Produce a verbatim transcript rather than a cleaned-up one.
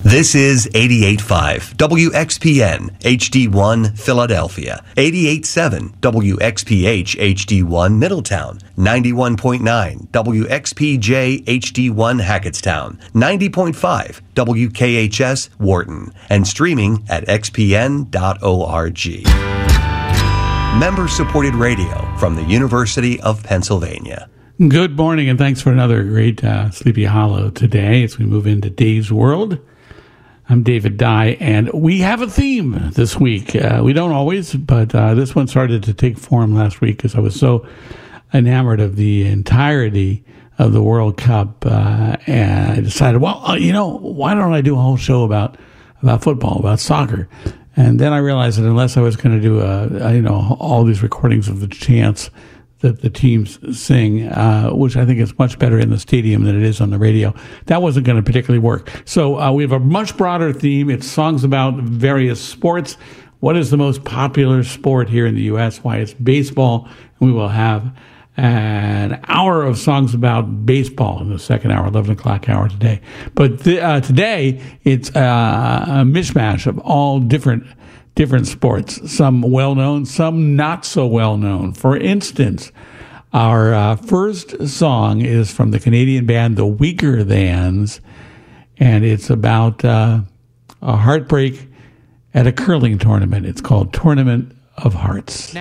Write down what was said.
This is eighty-eight point five W X P N H D one Philadelphia, eighty-eight point seven W X P H H D one Middletown, ninety-one point nine W X P J H D one Hackettstown, ninety point five W K H S Wharton, and streaming at x p n dot org. Member-supported radio from the University of Pennsylvania. Good morning, and thanks for another great uh, Sleepy Hollow today as we move into Dave's World. I'm David Dye, and we have a theme this week. Uh, we don't always, but uh, this one started to take form last week because I was so enamored of the entirety of the World Cup, uh, and I decided, well, uh, you know, why don't I do a whole show about about football, about soccer? And then I realized that unless I was going to do, a, you know, all these recordings of the chants that the teams sing, uh, which I think is much better in the stadium than it is on the radio, that wasn't going to particularly work. So uh, we have a much broader theme. It's songs about various sports. What is the most popular sport here in the U S? Why it's baseball. And we will have an hour of songs about baseball in the second hour, eleven o'clock hour today. But th- uh, today, it's uh, a mishmash of all different different sports, some well-known, some not so well-known. For instance, our uh, first song is from the Canadian band The Weakerthans, and it's about uh, a heartbreak at a curling tournament. It's called Tournament of Hearts.